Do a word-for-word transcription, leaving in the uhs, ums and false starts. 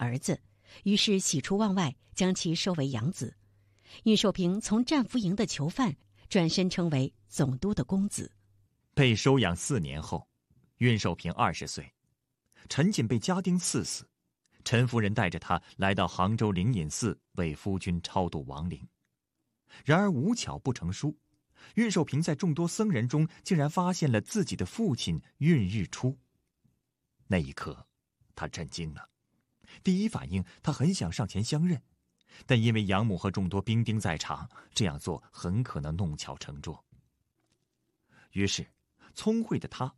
儿子，于是喜出望外，将其收为养子。运寿平从战俘营的囚犯转身成为总督的公子。 被收养四年后，运寿平二十岁，陈进被家丁赐死，陈夫人带着他来到杭州灵隐寺为夫君超度亡灵。然而无巧不成书，运寿平在众多僧人中竟然发现了自己的父亲运日初。那一刻，他震惊了。第一反应，他很想上前相认，但因为养母和众多兵丁在场，这样做很可能弄巧成拙。于是，聪慧的他